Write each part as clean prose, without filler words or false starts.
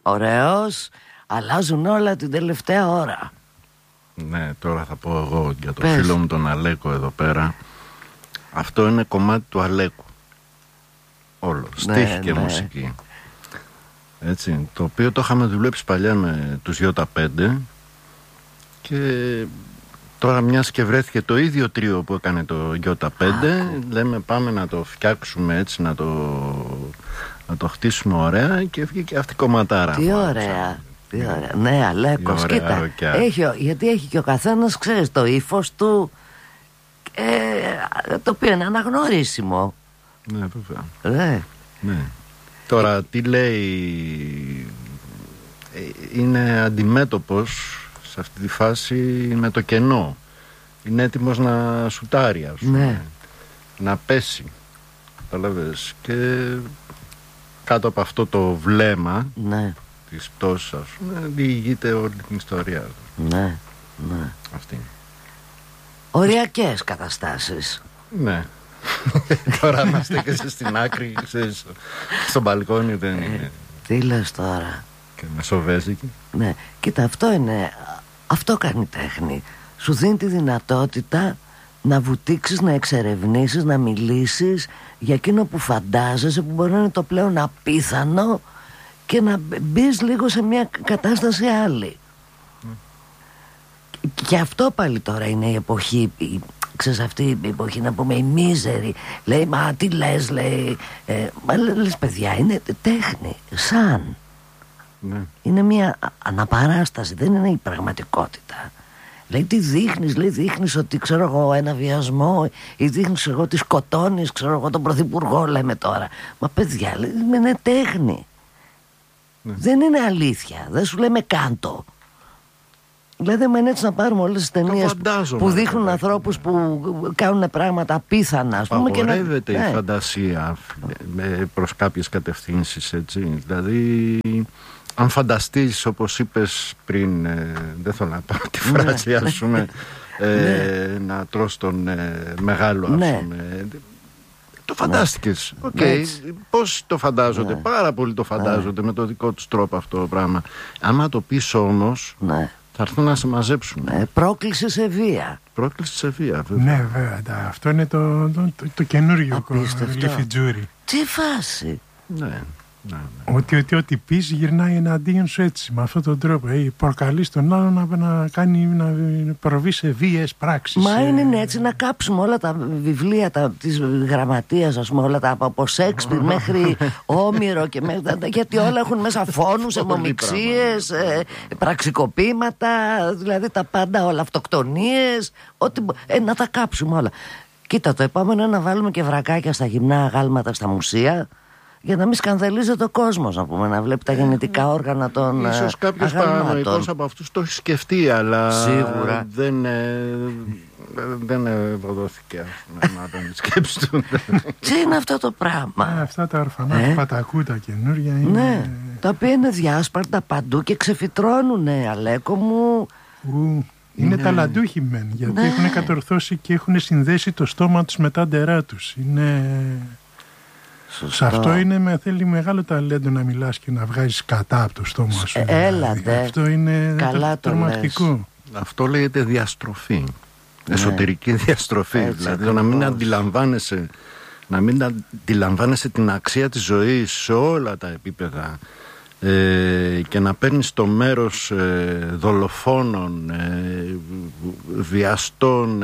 ωραίος. Αλλάζουν όλα την τελευταία ώρα. Ναι, τώρα θα πω εγώ για το φίλο μου τον Αλέκο εδώ πέρα. Αυτό είναι κομμάτι του Αλέκου. Όλο, στίχη και μουσική. Έτσι, το οποίο το είχαμε δουλέψει παλιά με τους Ι5 και τώρα μιας και βρέθηκε το ίδιο τρίο που έκανε το Ι5, λέμε πάμε να το φτιάξουμε έτσι, να το χτίσουμε ωραία και βγήκε αυτή η κομματάρα. Τι ωραία. Ναι, Αλέκος, κοίτα, γιατί έχει και ο καθένας, ξέρεις, το ύφος του, το οποίο είναι αναγνωρίσιμο. Ναι, βέβαια. Ναι. Τώρα τι λέει, είναι αντιμέτωπος σε αυτή τη φάση με το κενό. Είναι έτοιμος να σουτάρει, ας πούμε, να πέσει, καταλαβες, και κάτω από αυτό το βλέμμα της πτώσης, ας πούμε, διηγείται όλη την ιστορία. Ναι. Αυτή. Οριακές καταστάσεις. Ναι. Τώρα να στέκεσαι στην άκρη, ξέρεις, στο μπαλκόνι δεν είναι. Τι λες τώρα. Και μεσοβέζικη. Ναι, κοίτα, αυτό κάνει τέχνη. Σου δίνει τη δυνατότητα να βουτήξεις, να εξερευνήσεις, να μιλήσεις για εκείνο που φαντάζεσαι, που μπορεί να είναι το πλέον απίθανο, και να μπεις λίγο σε μια κατάσταση άλλη. Και αυτό πάλι τώρα είναι η εποχή, ξέρεις, αυτή η εποχή, να πούμε, η μίζερη. Λέει, μα τι λες, λέει, μα λες, παιδιά, είναι τέχνη, σαν. Είναι μια αναπαράσταση, δεν είναι η πραγματικότητα. Λέει, τι δείχνεις, λέει, δείχνεις ότι, ξέρω εγώ, ένα βιασμό, ή δείχνεις εγώ ότι σκοτώνεις, ξέρω εγώ, τον πρωθυπουργό, λέμε τώρα. Μα παιδιά, λέει, είναι τέχνη. Δεν είναι αλήθεια, δεν σου λέμε κάντο. Δηλαδή, με έτσι να πάρουμε όλες τις ταινίες που δείχνουν ανθρώπους που κάνουν πράγματα απίθανα, ας πούμε. Απαγορεύεται η φαντασία προς κάποιες κατευθύνσεις, έτσι. Δηλαδή, αν φανταστείς, όπως είπες πριν, δεν θέλω να πάω τη φράση, ας πούμε, να τρως τον μεγάλο, ας πούμε. Το φαντάστηκες. Πώς το φαντάζονται, πάρα πολλοί το φαντάζονται με το δικό τους τρόπο αυτό το πράγμα. Άμα το πεις όμως, θα έρθουν να σε μαζέψουν. Πρόκληση σε βία. Πρόκληση σε βία, βέβαια. Ναι, βέβαια. Αυτό είναι το καινούργιο Λιφιτζούρι. Τι φάση. Ναι. Ότι πεις γυρνάει εναντίον σου έτσι, με αυτόν τον τρόπο. Προκαλείς τον άλλο να προβεί σε βίαιες πράξεις. Μα είναι έτσι, να κάψουμε όλα τα βιβλία της γραμματείας, ας πούμε, όλα τα από Σέξπιρ μέχρι Όμηρο και γιατί όλα έχουν μέσα φόνους, αιμομιξίες, πραξικοπήματα, δηλαδή τα πάντα, όλα, αυτοκτονίες, να τα κάψουμε όλα. Κοίτα, το επόμενο είναι να βάλουμε και βρακάκια στα γυμνά αγάλματα στα μουσεία, για να μην σκανδαλίζεται ο κόσμος, να πούμε, να βλέπει τα γεννητικά όργανα των αγαλμάτων. Ίσως κάποιος παρανοϊκός από αυτούς το έχει σκεφτεί, αλλά σίγουρα δεν ευωδόθηκε να τον σκέψει του. Τι είναι αυτό το πράγμα? Αυτά τα ορφανά του Πατακού, τα καινούργια είναι... Ναι, τα οποία είναι διάσπαρτα παντού και ξεφυτρώνουνε, Αλέκο μου. Είναι ταλαντούχοι μεν, γιατί έχουν κατορθώσει και έχουν συνδέσει το στόμα τους με τα ντερά τους. Είναι... Σε αυτό θέλει μεγάλο ταλέντο να μιλάς και να βγάζεις κατά από το στόμα σου. Έλατε. Αυτό είναι τρομακτικό. Αυτό λέγεται διαστροφή. Εσωτερική διαστροφή. Έτσι, δηλαδή το να μην αντιλαμβάνεσαι την αξία της ζωής σε όλα τα επίπεδα και να παίρνεις το μέρος δολοφόνων, βιαστών,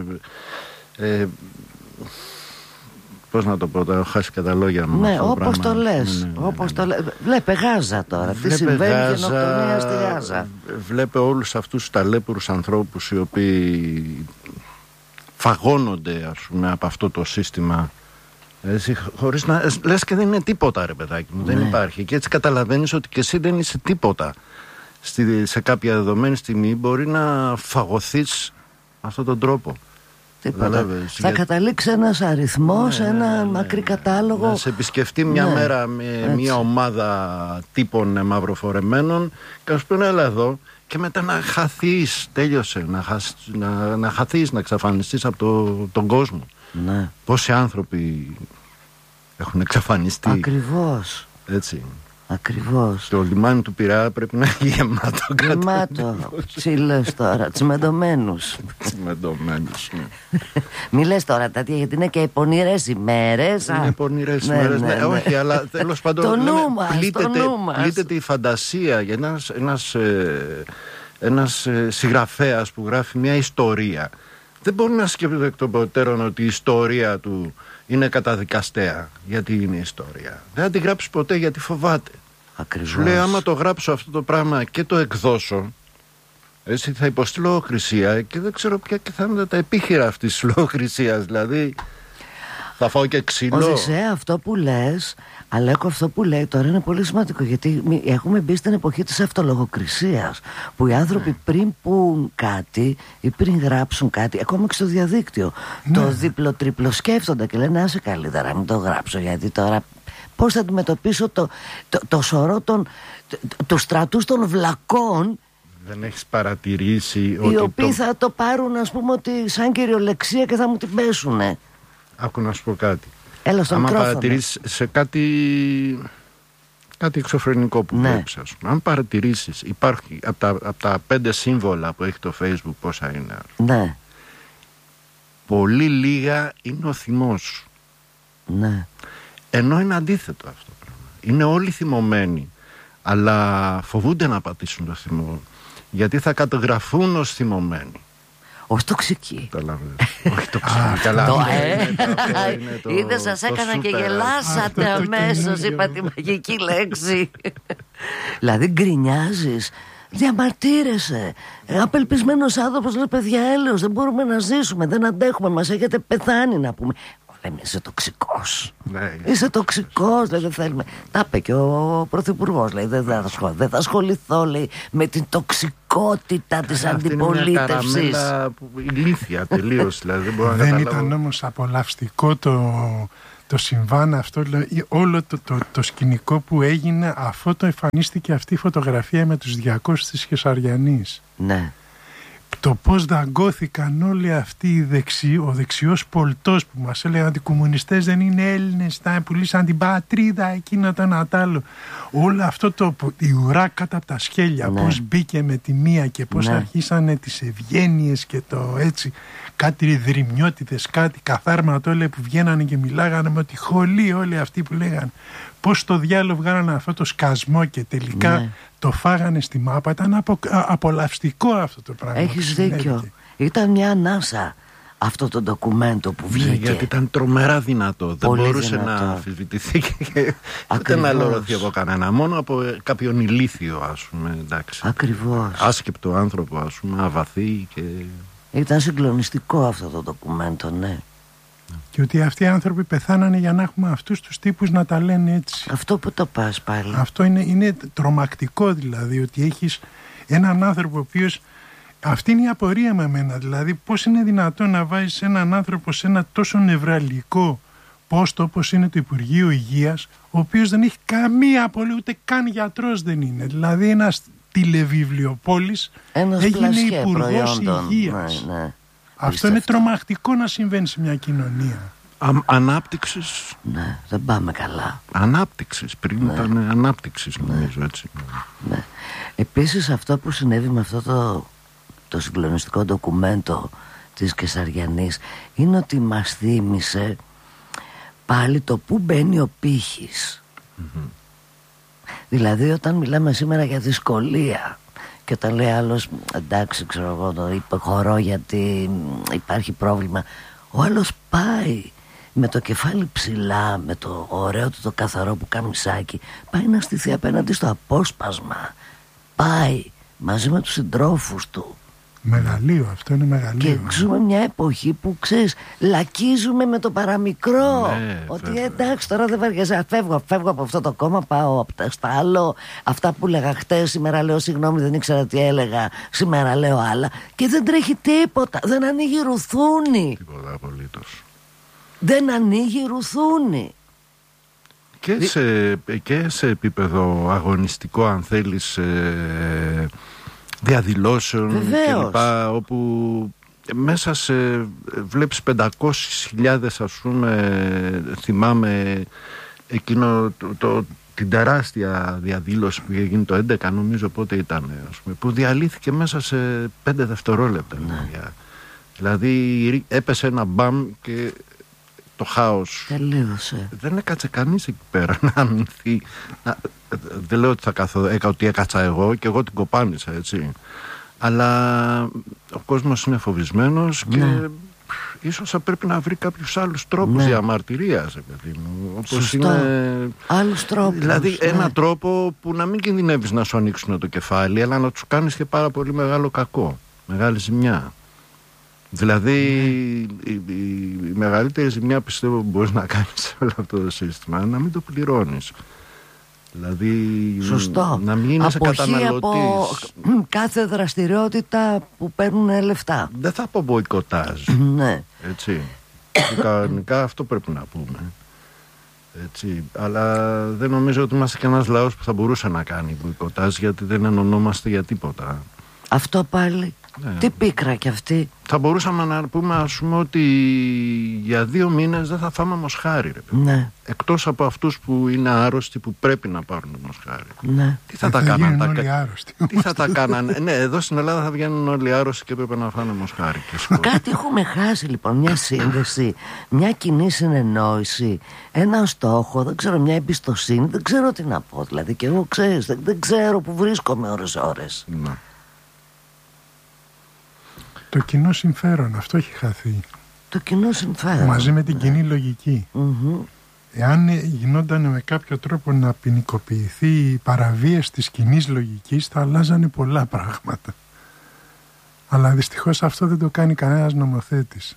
πώς να το πω, έχω χάσει και τα λόγια μου. Ναι, όπως το λες. Βλέπε Γάζα τώρα. Τι συμβαίνει, γενοκτονία στη Γάζα. Βλέπε όλους αυτούς τους ταλέπουρους ανθρώπους οι οποίοι φαγώνονται, ας πούμε, από αυτό το σύστημα. Έτσι, χωρίς να λες και δεν είναι τίποτα, ρε παιδάκι μου. Δεν υπάρχει. Και έτσι καταλαβαίνεις ότι και εσύ δεν είσαι τίποτα. Σε κάποια δεδομένη στιγμή μπορεί να φαγωθείς με αυτόν τον τρόπο. Θα καταλήξει ένας αριθμός, ένα μακρύ κατάλογο. Να σε επισκεφτεί μια μέρα με μια ομάδα τύπων μαυροφορεμένων και να σου πούνε έλα εδώ, και μετά να χαθείς, τέλειωσε, να χαθείς, να εξαφανιστείς από τον κόσμο. Ναι. Πόσοι άνθρωποι έχουν εξαφανιστεί. Ακριβώς. Έτσι. Ακριβώς. Το λιμάνι του Πειραιά πρέπει να είναι γεμάτο. Γεμάτο. Τσίλες τώρα, τσιμεντωμένους. Τσιμεντωμένους, ναι. Μη λες τώρα τέτοια, γιατί είναι και πονηρές ημέρες. Είναι πονηρές ημέρες, ναι. Όχι, αλλά τέλος πάντων πλήττεται η φαντασία για ένας συγγραφέας που γράφει μια ιστορία. Δεν μπορεί να σκέφτεται εκ των προτέρων ότι η ιστορία του είναι καταδικαστέα. Γιατί είναι ιστορία. Δεν θα τη γράψει ποτέ, γιατί φοβάται. Ακριβώς. Σου λέει, άμα το γράψω αυτό το πράγμα και το εκδώσω, έτσι θα υποστεί λογοκρισία και δεν ξέρω ποια και θα είναι τα επίχειρα αυτής της λογοκρισίας. Δηλαδή θα φάω και ξύλο. Οδυσσέα, αυτό που λες, Αλέκο, αυτό που λέει τώρα είναι πολύ σημαντικό, γιατί έχουμε μπει στην εποχή της αυτολογοκρισίας, που οι άνθρωποι πριν πούν κάτι ή πριν γράψουν κάτι, ακόμα και στο διαδίκτυο, το δίπλο-τρίπλο σκέφτονται και λένε άσε καλύτερα μην το γράψω, γιατί τώρα πώς θα αντιμετωπίσω το σωρό του στρατούς των βλακών. Δεν έχεις παρατηρήσει οι οποίοι θα το πάρουν, ας πούμε, ότι σαν κυριολεξία και θα μου την πέσουνε. Άκου να σου πω κάτι. Έλα στο μικρόφωνο. Άμα παρατηρήσεις σε κάτι εξωφρενικό που βλέπεις, ας πούμε. Αν παρατηρήσεις, υπάρχει από τα 5 σύμβολα που έχει το Facebook, πόσα είναι? Ναι. Πολύ λίγα είναι ο θυμός σου. Ναι. Ενώ είναι αντίθετο αυτό. Είναι όλοι θυμωμένοι, αλλά φοβούνται να πατήσουν το θυμό, γιατί θα καταγραφούν ως θυμωμένοι. Ως τοξικοί. Όχι τοξικοί. Καλά. Είδε, σας έκανα και γελάσατε αμέσως. Είπα τη μαγική λέξη. Δηλαδή γκρινιάζεις, διαμαρτύρεσαι, απελπισμένος άνθρωπος, λέει παιδιά έλεος, δεν μπορούμε να ζήσουμε, δεν αντέχουμε, μας έχετε πεθάνει, να πούμε. Λέμε είσαι τοξικός. Είσαι τοξικός, λέει, δεν θέλουμε. Τα είπε και ο Πρωθυπουργός, λέει, δεν θα ασχοληθώ, λέει, με την τοξικότητα της αντιπολίτευσης. Είναι μια καραμέλα ηλίθια τελείως, δηλαδή δεν μπορώ να καταλάβω. Δεν ήταν όμως απολαυστικό το συμβάν αυτό, δηλαδή, όλο το σκηνικό που έγινε αφού το εμφανίστηκε αυτή η φωτογραφία με τους 200 της Κεσαριανής. Ναι. Το πώς δαγκώθηκαν όλοι αυτοί ο δεξιός πολτός που μας έλεγαν ότι οι κομμουνιστές δεν είναι Έλληνες, τα πουλήσαν την πατρίδα, εκείνο το ένα τ' άλλο. Όλο αυτό η ουρά κάτω από τα σκέλια, πώς μπήκε με τη μία και πώς αρχίσανε τις ευγένειες και το έτσι, κάτι δρυμιότητες, κάτι καθάρματα όλοι που βγαίνανε και μιλάγανε με τη χολή όλοι αυτοί που λέγανε. Πώς στο διάλογο βγάλανε αυτό το σκασμό και τελικά το φάγανε στη μάπα. Ήταν απολαυστικό αυτό το πράγμα. Έχεις δίκιο. Ήταν μια ανάσα αυτό το ντοκουμέντο που βγήκε. Γιατί ήταν τρομερά δυνατό. Δεν μπορούσε να αμφισβητηθεί και ούτε να λερωθεί από κανένα. Μόνο από κάποιον ηλίθιο, ας πούμε. Ακριβώς. Άσκεπτο άνθρωπο, ας πούμε, αβαθή και... Ήταν συγκλονιστικό αυτό το ντοκουμέντο, ναι. Και ότι αυτοί οι άνθρωποι πεθάνανε για να έχουμε αυτούς τους τύπους να τα λένε έτσι. Αυτό που το πας πάλι. Αυτό είναι τρομακτικό, δηλαδή, ότι έχεις έναν άνθρωπο ο οποίος... Αυτή είναι η απορία με εμένα, δηλαδή πώς είναι δυνατόν να βάζεις έναν άνθρωπο σε ένα τόσο νευραλικό πόστο όπως είναι το Υπουργείο Υγείας, ο οποίος δεν έχει καμία απολύτως, ούτε καν γιατρός δεν είναι. Δηλαδή ένας τηλεβιβλιοπόλης έγινε υπουργός υγείας. Ναι. Αυτό είναι τρομακτικό να συμβαίνει σε μια κοινωνία. Ανάπτυξης. Ναι, δεν πάμε καλά. Ανάπτυξης, πριν ήταν ανάπτυξης, νομίζω, έτσι. Ναι. Επίσης αυτό που συνέβη με αυτό το συγκλονιστικό ντοκουμέντο της Κεσαριανής είναι ότι μας θύμισε πάλι το που μπαίνει ο πύχης. Δηλαδή όταν μιλάμε σήμερα για δυσκολία και όταν λέει άλλος εντάξει ξέρω εγώ το υποχωρώ γιατί υπάρχει πρόβλημα, ο άλλος πάει με το κεφάλι ψηλά, με το ωραίο του το καθαρό που καμισάκι, πάει να στηθεί απέναντι στο απόσπασμα, πάει μαζί με τους συντρόφους του. Μεγαλείο, αυτό είναι μεγαλείο. Και ζούμε μια εποχή που ξέρεις, λακίζουμε με το παραμικρό. Ότι εντάξει, τώρα δεν βαριέσαι. Φεύγω από αυτό το κόμμα, πάω στα άλλο. Αυτά που έλεγα χτες, σήμερα λέω συγγνώμη, δεν ήξερα τι έλεγα. Σήμερα λέω άλλα. Και δεν τρέχει τίποτα. Δεν ανοίγει ρουθούνι. Τίποτα απολύτως. Δεν ανοίγει ρουθούνι. Και σε επίπεδο αγωνιστικό, αν θέλεις, διαδηλώσεων κλπ, όπου μέσα σε βλέπεις 500.000, ας πούμε, θυμάμαι εκείνο την τεράστια διαδήλωση που είχε γίνει το 11, νομίζω πότε ήταν, που διαλύθηκε μέσα σε 5 δευτερόλεπτα. Δηλαδή έπεσε ένα μπαμ και το χάος. Τελείωσε. Δεν έκατσε κανείς εκεί πέρα να αμυνθεί. Δεν λέω ότι έκατσα εγώ και εγώ την κοπάνισα, έτσι. Αλλά ο κόσμος είναι φοβισμένος και ίσως θα πρέπει να βρει κάποιους άλλους τρόπους διαμαρτυρίας, παιδί μου. Όπως είναι... άλλους τρόπους. Δηλαδή ένα τρόπο που να μην κινδυνεύεις να σου ανοίξουν το κεφάλι, αλλά να τους κάνεις και πάρα πολύ μεγάλο κακό, μεγάλη ζημιά. Δηλαδή η μεγαλύτερη ζημιά, πιστεύω, που μπορείς να κάνεις σε όλο αυτό το σύστημα είναι να μην το πληρώνεις. Δηλαδή να μην είσαι καταναλωτής. Από κάθε δραστηριότητα που παίρνουν λεφτά. Δεν θα πω μποϊκοτάζ. Ναι. Έτσι. Κανονικά αυτό πρέπει να πούμε. Έτσι. Αλλά δεν νομίζω ότι είμαστε και ένας λαός που θα μπορούσε να κάνει μποϊκοτάζ, γιατί δεν ενωνόμαστε για τίποτα. Αυτό πάλι. Τι πίκρα κι αυτή. Θα μπορούσαμε να πούμε, ας πούμε, ότι για 2 μήνες δεν θα φάμε μοσχάρι, ρε. Εκτός από αυτούς που είναι άρρωστοι, που πρέπει να πάρουν μοσχάρι. Τι θα τα κάνανε? Όλοι άρρωστοι. Τι θα τα κάνανε? Ναι, εδώ στην Ελλάδα θα βγαίνουν όλοι άρρωστοι και πρέπει να φάνε μοσχάρι. Κάτι έχουμε χάσει, λοιπόν. Μια σύνδεση, μια κοινή συνεννόηση, ένα στόχο, δεν ξέρω, μια εμπιστοσύνη. Δεν ξέρω τι να πω. Δηλαδή, και εγώ, ξέρεις, δεν ξέρω που βρίσκομαι ώρες. Το κοινό συμφέρον, αυτό έχει χαθεί. Το κοινό συμφέρον. Μαζί με την κοινή λογική. Εάν γινόταν με κάποιο τρόπο να ποινικοποιηθεί η παραβίαση της κοινής λογικής, θα αλλάζανε πολλά πράγματα. Αλλά δυστυχώς αυτό δεν το κάνει κανένας νομοθέτης.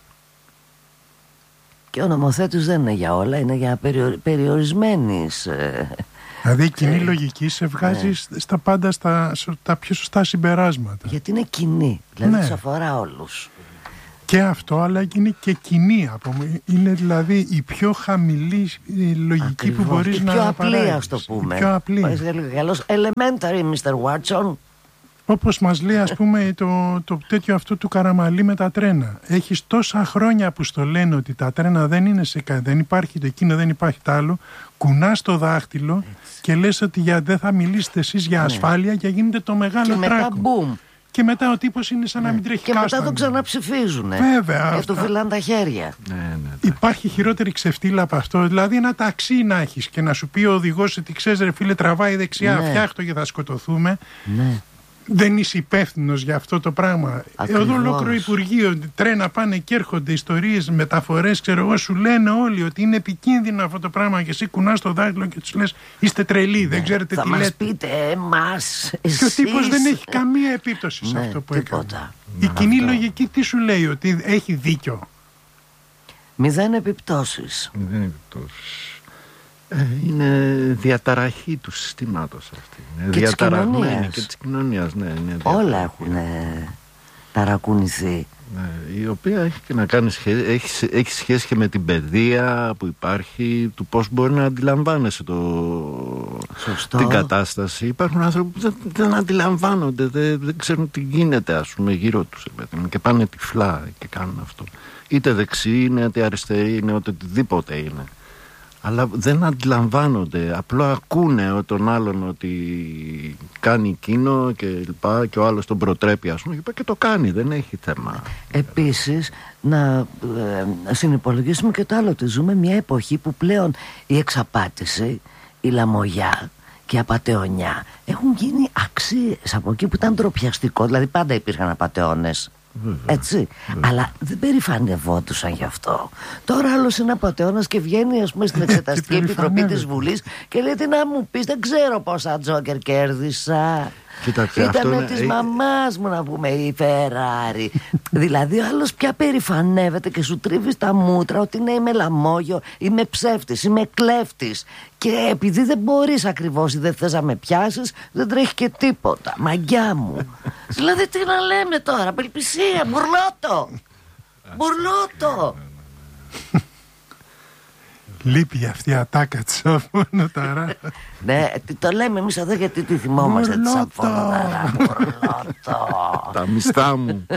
Και ο νομοθέτης δεν είναι για όλα, είναι για περιορισμένης... Δηλαδή η κοινή λογική σε βγάζει στα πάντα, στα πιο σωστά συμπεράσματα. Γιατί είναι κοινή, δηλαδή τους αφορά όλους. Και αυτό, αλλά είναι και κοινή. Είναι δηλαδή η πιο χαμηλή λογική που μπορείς να παράγεις. Πιο απλή, ας το πούμε. Πιο απλή. Elementary, Mr. Watson. Όπως μας λέει, ας πούμε, το τέτοιο αυτό του Καραμαλή με τα τρένα. Έχεις τόσα χρόνια που στο λένε ότι τα τρένα δεν είναι δεν υπάρχει το εκείνο, δεν υπάρχει το άλλο. Κουνάς το δάχτυλο και λες ότι δεν θα μιλήσετε εσείς για ασφάλεια και γίνεται το μεγάλο τράκο. Και μετά μπουμ. Και μετά ο τύπος είναι σαν να μην τρέχει κάστανο. Και μετά το ξαναψηφίζουν. Βέβαια. Και του φυλάνε τα χέρια. Υπάρχει χειρότερη ξεφτύλα από αυτό. Δηλαδή ένα ταξί να έχεις και να σου πει ο οδηγός ότι ξέρεις, ρε φίλε, τραβάει δεξιά, φτιάχτω και θα σκοτωθούμε. Δεν είσαι υπεύθυνος για αυτό το πράγμα. Εδώ ολόκληρο Υπουργείο, τρένα πάνε και έρχονται, ιστορίες, μεταφορές, ξέρω εγώ, σου λένε όλοι ότι είναι επικίνδυνο αυτό το πράγμα και εσύ κουνάς το δάχτυλο και τους λες είστε τρελοί, δεν ξέρετε τι λέτε. Θα μας πείτε εμάς, εσείς. Και ο τύπος δεν έχει καμία επίπτωση σε αυτό που έκανε. Η κοινή λογική τι σου λέει, ότι έχει δίκιο? 0 επιπτώσεις. 0 επιπτώσεις. Είναι διαταραχή του συστήματος αυτή. Είναι και διαταραγμένη και της κοινωνίας. Όλα έχουν ταρακουνηθεί. Η οποία έχει και να κάνει έχει σχέση και με την παιδεία που υπάρχει, του πώς μπορεί να αντιλαμβάνεσαι την κατάσταση. Υπάρχουν άνθρωποι που δεν αντιλαμβάνονται, δεν ξέρουν τι γίνεται, ας πούμε, γύρω τους και πάνε τυφλά και κάνουν αυτό. Είτε δεξιοί είναι, είτε αριστεροί είναι, είτε οτιδήποτε είναι. Αλλά δεν αντιλαμβάνονται, απλά ακούνε τον άλλον ότι κάνει εκείνο και λοιπά και ο άλλος τον προτρέπει, ας πούμε, και το κάνει, δεν έχει θέμα. Επίσης να συνυπολογίσουμε και το άλλο, ότι ζούμε μια εποχή που πλέον η εξαπάτηση, η λαμογιά και η απατεωνιά έχουν γίνει αξίες από εκεί που ήταν ντροπιαστικό. Δηλαδή πάντα υπήρχαν απατεώνες. Έτσι. Αλλά δεν περηφανευόντουσαν γι' αυτό. Τώρα άλλος είναι απατεώνας και βγαίνει, ας πούμε, στην Εξεταστική Επιτροπή της Βουλής και λέει τι να μου πεις, δεν ξέρω πόσα τζόκερ κέρδισα. Ήταν της μαμάς μου, να πούμε, η Φεράρι. Δηλαδή ο άλλος πια περηφανεύεται και σου τρίβει στα μούτρα ότι ναι, είμαι λαμόγιο, είμαι ψεύτης, είμαι κλέφτης. Και επειδή δεν μπορείς ακριβώς ή δεν θες να με πιάσεις, δεν τρέχει και τίποτα. Μαγκιά μου. Δηλαδή τι να λέμε τώρα, απελπισία, μπουρλότο. Λείπει αυτή η ατάκα της Αφώνοταρά. Ναι, το λέμε εμείς εδώ γιατί τη θυμόμαστε της Αφώνοταρά. Τα μιστά μου.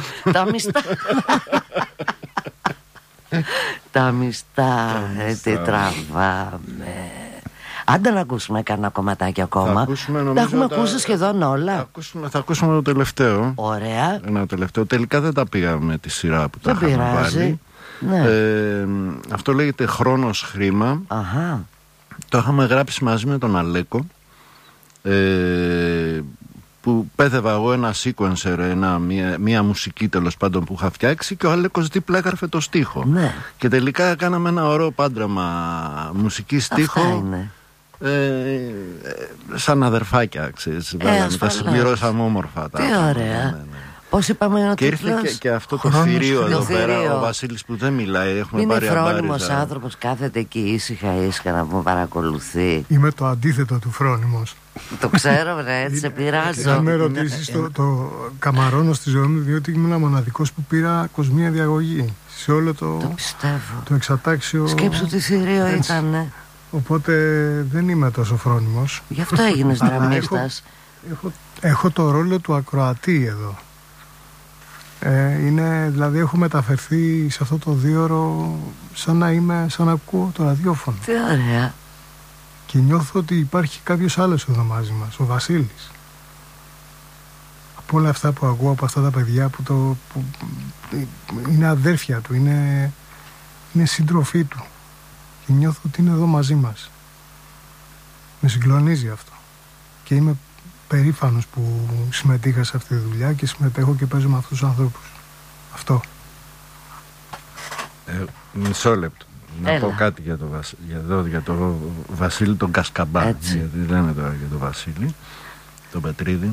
Τα μιστά, τι τραβάμε. Άντε να ακούσουμε κανένα κομματάκι ακόμα. Τα έχουμε ακούσει σχεδόν όλα. Θα ακούσουμε το τελευταίο. Ωραία. Ένα τελευταίο. Τελικά δεν τα πήγαμε τη σειρά που τα είχαμε βάλει. Ναι. Αυτό λέγεται Χρόνος Χρήμα. Αχα. Το είχαμε γράψει μαζί με τον Αλέκο, που πέθευα εγώ ένα sequencer, μία μουσική τέλος πάντων που είχα φτιάξει, και ο Αλέκος δίπλα έγραφε το στίχο. Ναι. Και τελικά κάναμε ένα ωραίο πάντραμα μουσική στίχο. Σαν αδερφάκια, ξέρεις. Τα συμπληρώσαμε όμορφα. Τι ωραία. Ναι. Πώς είπαμε είναι ο τίτλος? Και ήρθε και αυτό το θηρίο εδώ πέρα, ο Βασίλης που δεν μιλάει. Έχουμε είναι πάρει φρόνιμος άνθρωπος, κάθεται εκεί ήσυχα να μου παρακολουθεί. Είμαι το αντίθετο του φρόνιμος. Το ξέρω, έτσι σε πειράζω. Αν με ρωτήσεις, το καμαρώνω στη ζωή μου, διότι ήμουν μοναδικός που πήρα κοσμία διαγωγή σε όλο το εξατάξιο. Σκέψου τι θηρίο ήταν. Οπότε δεν είμαι τόσο φρόνιμος. Γι' αυτό έγινες δραμίστας. Έχω το ρόλο του ακροατή εδώ. Δηλαδή έχω μεταφερθεί σε αυτό το 2ωρο σαν να ακούω το ραδιόφωνο. Τι ωραία. Και νιώθω ότι υπάρχει κάποιος άλλος εδώ μαζί μας, ο Βασίλης. Από όλα αυτά που ακούω από αυτά τα παιδιά που είναι αδέρφια του, είναι σύντροφοί του. Και νιώθω ότι είναι εδώ μαζί μας. Με συγκλονίζει αυτό. Και είμαι περήφανος που συμμετείχα σε αυτή τη δουλειά και συμμετέχω και παίζω με αυτούς τους ανθρώπους. Αυτό. Μισό λεπτό. Να πω κάτι για το Βασίλη τον Κασκαμπά. Γιατί λένε τώρα για τον Βασίλη τον Πετρίδη.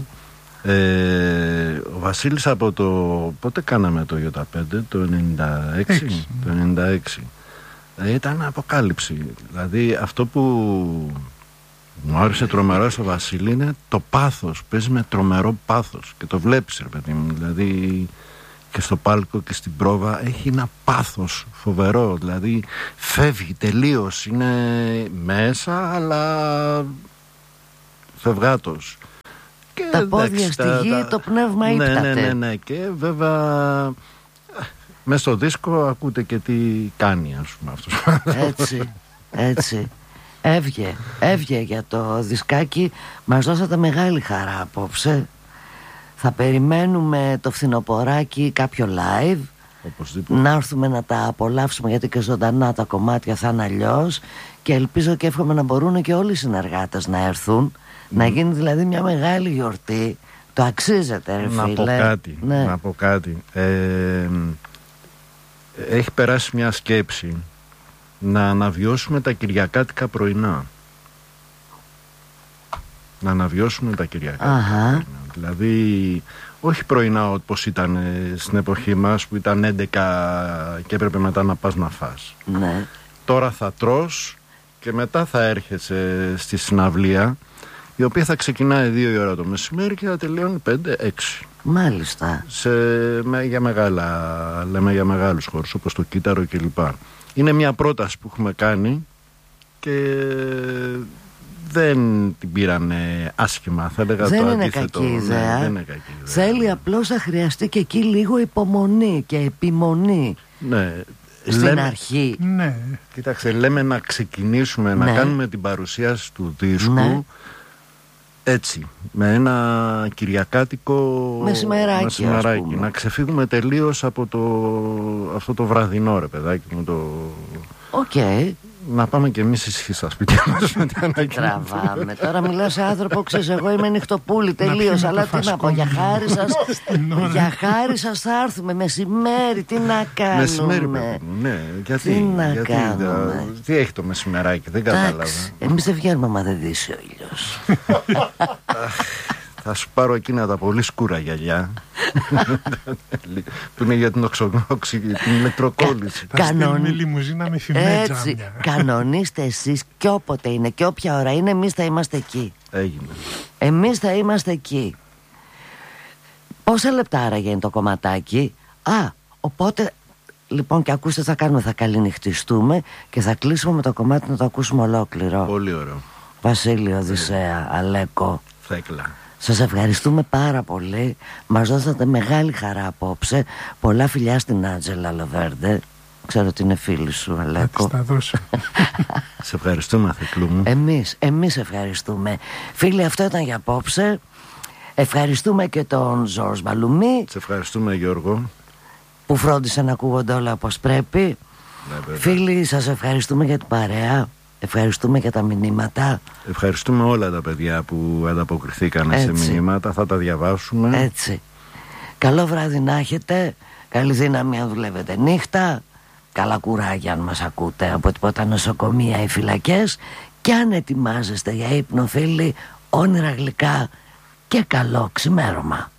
Ο Βασίλης από το... Πότε κάναμε το Ι5? Το 96. Το 96. Ήταν αποκάλυψη. Δηλαδή αυτό που μου άρεσε τρομερό στο Βασίλη είναι το πάθος. Παίζει με τρομερό πάθος και το βλέπεις, ρε παιδί μου. Δηλαδή και στο πάλκο και στην πρόβα έχει ένα πάθος φοβερό. Δηλαδή φεύγει τελείως. Είναι μέσα αλλά φευγάτος. Και τα πόδια στη γη, το πνεύμα ύπταται. Ναι. Και βέβαια μες στο δίσκο ακούτε και τι κάνει, ας πούμε, αυτός. Έτσι. Έβγε για το δισκάκι. Μας δώσατε μεγάλη χαρά απόψε. Θα περιμένουμε το φθινοποράκι κάποιο live. Οπωσδήποτε. Να έρθουμε να τα απολαύσουμε, γιατί και ζωντανά τα κομμάτια θα είναι αλλιώς. Και ελπίζω και εύχομαι να μπορούν και όλοι οι συνεργάτες να έρθουν. Να γίνει δηλαδή μια μεγάλη γιορτή. Το αξίζεται, ρε φίλε. Να πω κάτι. Έχει περάσει μια σκέψη να αναβιώσουμε τα κυριακάτικα πρωινά. Να αναβιώσουμε τα κυριακάτικα πρωινά. Δηλαδή όχι πρωινά όπως ήταν στην εποχή μας που ήταν 11 και έπρεπε μετά να πας να φας. Ναι. Τώρα θα τρως και μετά θα έρχεσαι στη συναυλία, η οποία θα ξεκινάει 2 η ώρα το μεσημέρι και θα τελειώνει 5-6. Μάλιστα. Λέμε για μεγάλους χώρους όπως το Κύτταρο κλπ. Είναι μια πρόταση που έχουμε κάνει και δεν την πήρανε άσχημα. Θα έλεγα δεν το είναι αντίθετο. Κακή ιδέα. Δεν είναι κακή ιδέα. Θέλει απλώς να χρειαστεί και εκεί λίγο υπομονή και επιμονή. Ναι. Στην αρχή. Ναι. Κοίταξε, λέμε να ξεκινήσουμε να κάνουμε την παρουσίαση του δίσκου έτσι, με ένα κυριακάτικο μεσημεράκι. Να ξεφύγουμε τελείως από αυτό το βραδινό, ρε παιδάκι μου. Να πάμε κι εμείς ησυχοί στα σπίτια μας. Τραβάμε. Τώρα μιλάω σε άνθρωπο, ξέρεις, εγώ είμαι νυχτοπούλη τελείως. Αλλά τι να πω, για χάρη σας θα έρθουμε μεσημέρι. Τι να κάνουμε? Μεσημέρι, ναι. Γιατί κάνουμε? Τι έχει το μεσημεράκι, δεν κατάλαβα. Εμείς δεν βγαίνουμε άμα δεν δύσει ο ήλιος. Θα σου πάρω εκείνα τα πολύ σκούρα γυαλιά που είναι για την την ηλεκτροκόλληση. Θα στείλουμε λιμουζίνα με φημέτσα. Κανονίστε εσείς και όποτε είναι και όποια ώρα είναι, εμείς θα είμαστε εκεί. Έγινε. Εμείς θα είμαστε εκεί. Πόσα λεπτά άραγε είναι το κομματάκι? Οπότε λοιπόν, και ακούστε, θα κάνουμε, θα καληνυχτιστούμε και θα κλείσουμε με το κομμάτι να το ακούσουμε ολόκληρο. Πολύ ωραίο. Βασίλη, Οδυσσέα, Αλέκο, Θέκλα, σας ευχαριστούμε πάρα πολύ. Μας δώσατε μεγάλη χαρά απόψε. Πολλά φιλιά στην Άντζελα Λοβέρντε. Ξέρω ότι είναι φίλη σου, Αλέκο. Θα δώσω. Σε ευχαριστούμε, Αθηκλού μου. Εμείς ευχαριστούμε. Φίλοι, αυτό ήταν για απόψε. Ευχαριστούμε και τον Ζόρς Μπαλουμί. Σε ευχαριστούμε, Γιώργο, που φρόντισε να ακούγονται όλα όπως πρέπει. Φίλοι, σας ευχαριστούμε για την παρέα. Ευχαριστούμε για τα μηνύματα. Ευχαριστούμε όλα τα παιδιά που ανταποκριθήκαν σε μηνύματα. Θα τα διαβάσουμε. Έτσι. Καλό βράδυ να έχετε. Καλή δύναμη αν δουλεύετε νύχτα. Καλά κουράγια αν μας ακούτε από τίποτα νοσοκομεία ή φυλακές. Και αν ετοιμάζεστε για ύπνο, φίλοι, όνειρα γλυκά και καλό ξημέρωμα.